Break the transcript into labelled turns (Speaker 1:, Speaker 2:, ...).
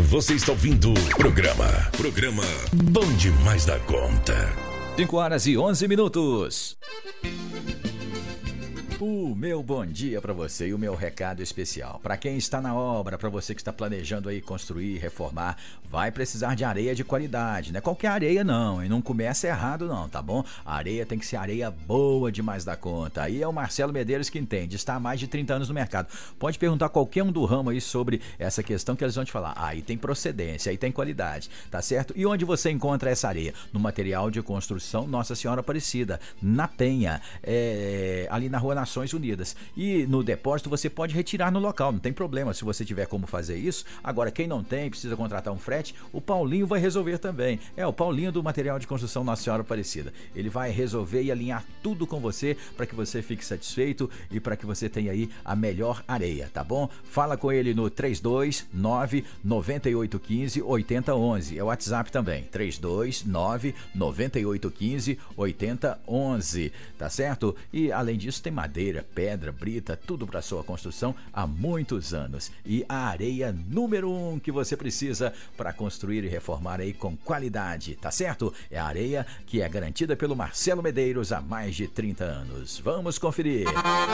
Speaker 1: Você está ouvindo o programa Bom Demais da Conta.
Speaker 2: 5h11. O meu bom dia para você e o meu recado especial. Para quem está na obra, para você que está planejando aí construir, reformar, vai precisar de areia de qualidade. Não é qualquer areia não, e não começa errado não, tá bom? A areia tem que ser areia boa demais da conta. Aí é o Marcelo Medeiros que entende, está há mais de 30 anos no mercado. Pode perguntar a qualquer um do ramo aí sobre essa questão que eles vão te falar. Aí tem procedência, aí tem qualidade, tá certo? E onde você encontra essa areia? No material de construção Nossa Senhora Aparecida, na Penha, ali na Rua Nações Unidas. E no depósito você pode retirar no local, não tem problema se você tiver como fazer isso. Agora, quem não tem, precisa contratar um frete, o Paulinho vai resolver também. O Paulinho do material de construção Nossa Senhora Aparecida. Ele vai resolver e alinhar tudo com você para que você fique satisfeito e para que você tenha aí a melhor areia, tá bom? Fala com ele no 329-9815-8011. É o WhatsApp também, 329-9815-8011, tá certo? E além disso tem madeira, pedra, brita, tudo para sua construção há muitos anos. E a areia número 1 que você precisa para construir e reformar aí com qualidade, tá certo? É a areia que é garantida pelo Marcelo Medeiros há mais de 30 anos. Vamos conferir.